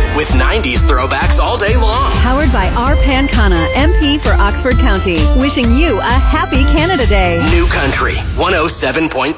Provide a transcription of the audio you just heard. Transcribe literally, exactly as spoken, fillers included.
with nineties throwbacks all day long. Powered by R. Pancana, M P for Oxford County. Wishing you a happy Canada Day. New Country one oh seven point three.